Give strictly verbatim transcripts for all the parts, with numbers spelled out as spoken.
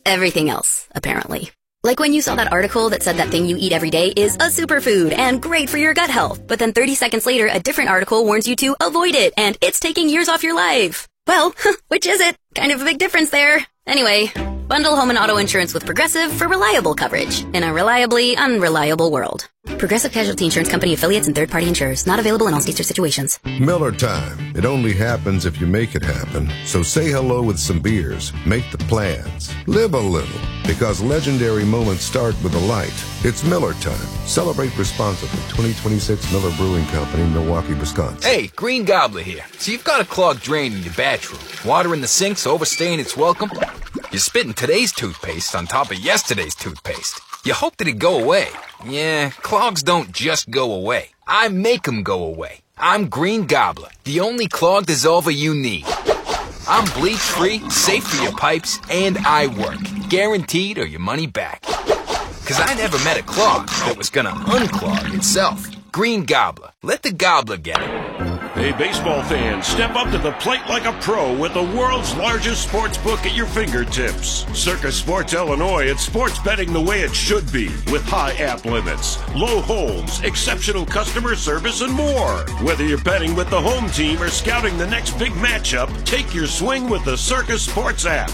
everything else, apparently. Like when you saw that article that said that thing you eat every day is a superfood and great for your gut health, but then thirty seconds later, a different article warns you to avoid it, and it's taking years off your life. Well, which is it? Kind of a big difference there. Anyway, bundle home and auto insurance with Progressive for reliable coverage in a reliably unreliable world. Progressive Casualty Insurance Company affiliates and third-party insurers. Not available in all states or situations. Miller time. It only happens if you make it happen. So say hello with some beers. Make the plans. Live a little. Because legendary moments start with a light. It's Miller time. Celebrate responsibly. twenty twenty-six Miller Brewing Company, Milwaukee, Wisconsin. Hey, Green Gobbler here. So you've got a clogged drain in your bathroom. Water in the sink's overstaying its welcome. You're spitting today's toothpaste on top of yesterday's toothpaste. You hope that it'd go away. Yeah, clogs don't just go away. I make them go away. I'm Green Gobbler, the only clog dissolver you need. I'm bleach-free, safe for your pipes, and I work. Guaranteed or your money back. Because I never met a clog that was gonna unclog itself. Green Gobbler. Let the gobbler get it. Hey, baseball fans, step up to the plate like a pro with the world's largest sports book at your fingertips. Circus Sports Illinois, it's sports betting the way it should be, with high app limits, low holds, exceptional customer service, and more. Whether you're betting with the home team or scouting the next big matchup, take your swing with the Circus Sports app.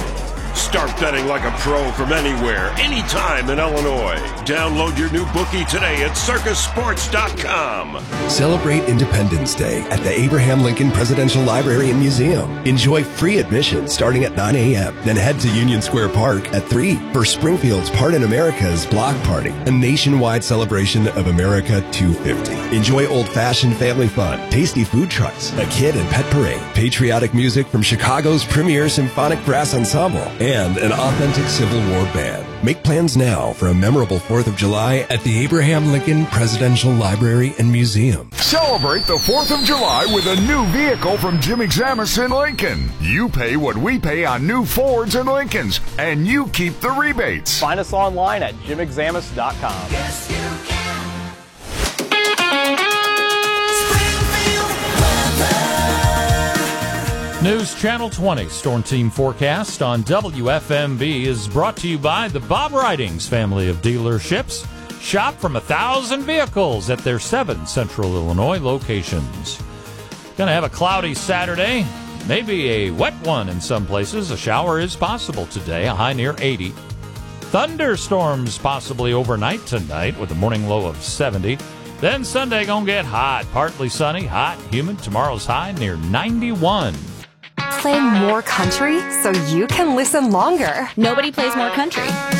Start betting like a pro from anywhere, anytime in Illinois. Download your new bookie today at circus sports dot com. Celebrate Independence Day at the Abraham Lincoln Presidential Library and Museum. Enjoy free admission starting at nine a.m. Then head to Union Square Park at three for Springfield's Part in America's Block Party, a nationwide celebration of America two fifty. Enjoy old-fashioned family fun, tasty food trucks, a kid and pet parade, patriotic music from Chicago's premier symphonic brass ensemble, and an authentic Civil War band. Make plans now for a memorable fourth of July at the Abraham Lincoln Presidential Library and Museum. Celebrate the fourth of July with a new vehicle from Jim Examus in Lincoln. You pay what we pay on new Fords and Lincolns, and you keep the rebates. Find us online at jim examus dot com. Yes, you can. News Channel twenty Storm Team Forecast on W F M B is brought to you by the Bob Ridings family of dealerships. Shop from a thousand vehicles at their seven Central Illinois locations. Going to have a cloudy Saturday, maybe a wet one in some places. A shower is possible today, a high near eighty. Thunderstorms possibly overnight tonight with a morning low of seventy. Then Sunday going to get hot, partly sunny, hot, humid. Tomorrow's high near ninety-one. Play more country so you can listen longer. Nobody plays more country.